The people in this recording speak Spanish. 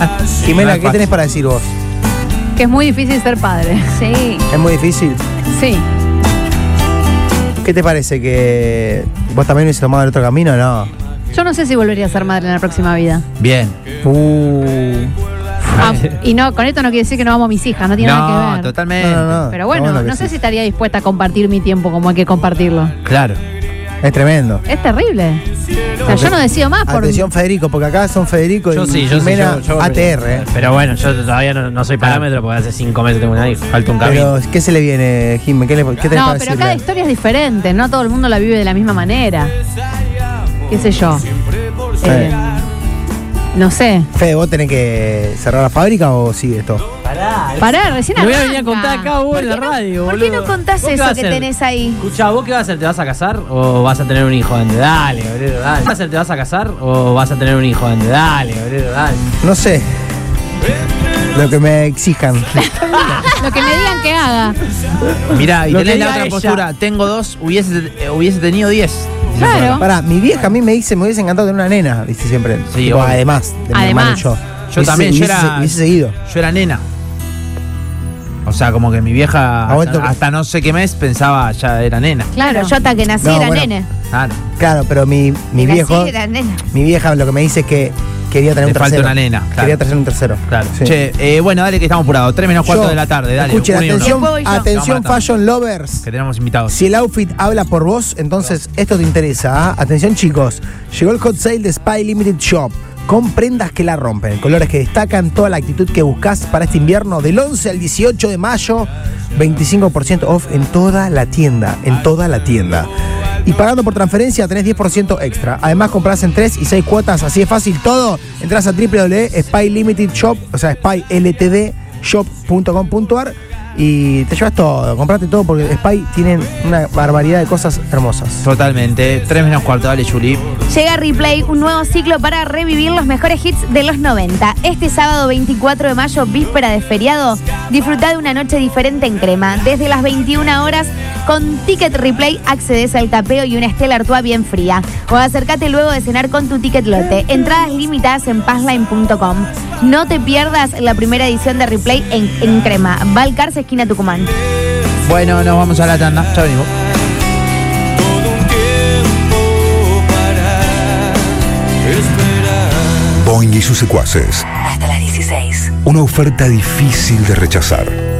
Jimena, ¿qué tenés para decir vos? Que es muy difícil ser padre. Sí. ¿Es muy difícil? Sí. ¿Qué te parece? ¿Que vos también hubieses tomado el otro camino o no? Yo no sé si volvería a ser madre en la próxima vida. Bien. Y no, con esto no quiere decir que no amo a mis hijas, no tiene nada que ver. Totalmente. No. Pero bueno, Está no que sé sí. si estaría dispuesta a compartir mi tiempo como hay que compartirlo. Claro. Es tremendo. Es terrible. O sea, yo no decido más por... Atención, Federico, porque acá son Federico Yo y sí, yo Jimena sí. Yo ATR. Pero bueno, yo todavía no soy parámetro porque hace 5 meses tengo una hija. Falta un camino. Pero, ¿qué se le viene, Jimena? ¿Qué tenés No, para pero decirle? cada historia es diferente, no todo el mundo la vive de la misma manera. ¿Qué sé yo? No sé. Fede, ¿vos tenés que cerrar la fábrica o sigue esto? Pará, recién Lo voy a arranca. venir a contar acá vos en la radio, ¿Por qué boludo. no contás ¿Vos qué eso vas a que hacer? tenés ahí? Escuchá, ¿vos qué vas a hacer? ¿Te vas a casar o vas a tener un hijo? Dale, boludo, dale. ¿Qué vas a hacer? ¿Te vas a casar o vas a tener un hijo? Dale, boludo, dale. No sé. Lo que me exijan. Lo que me digan que haga. Mirá, y Lo que tenés la diga otra ella. postura. Tengo 2, hubiese tenido 10. Claro. Pará, mi vieja a mí me dice, me hubiese encantado tener una nena, dice siempre. Sí, Tipo, obvio. además de mi Además. hermano y yo. Yo también, yo hubiese seguido. Yo era nena. O sea, como que mi vieja Aguanto. hasta no sé qué mes pensaba ya era nena. Claro. Yo hasta que nací No, era bueno. nene. Claro. Claro, pero mi Nací, viejo, era nena. mi vieja lo que me dice es que quería tener Le un falta tercero. una nena, claro. Quería tener un tercero. Claro. Sí. Che, bueno, dale que estamos apurados. 3 menos 4 Yo- de la tarde, dale. Escuchen, 1 y 1. atención, Después voy yo. atención Vamos a fashion lovers. Que tenemos invitados. Si el outfit habla por vos, entonces esto te interesa. ¿Ah? Atención chicos, llegó el hot sale de Spy Limited Shop. Con prendas que la rompen, colores que destacan, toda la actitud que buscas para este invierno del 11 al 18 de mayo, 25% off en toda la tienda, Y pagando por transferencia tenés 10% extra. Además compras en 3 y 6 cuotas, así es fácil todo. Entrás a www.spylimited.shop, o sea, spyltdshop.com.ar y te llevas todo, comprate todo porque Spy tienen una barbaridad de cosas hermosas. Totalmente. 3 menos 4, dale, Juli. Llega Replay, un nuevo ciclo para revivir los mejores hits de los 90. Este sábado 24 de mayo, víspera de feriado, disfruta de una noche diferente en Crema. Desde las 21 horas, con Ticket Replay accedes al tapeo y una Stella Artois bien fría. O acércate luego de cenar con tu ticket lote. Entradas limitadas en passline.com. No te pierdas la primera edición de Replay en Crema. Balcarce, esquina Tucumán. Bueno, nos vamos a la tanda. Ya venimos. Boing y sus secuaces. Hasta las 16. Una oferta difícil de rechazar.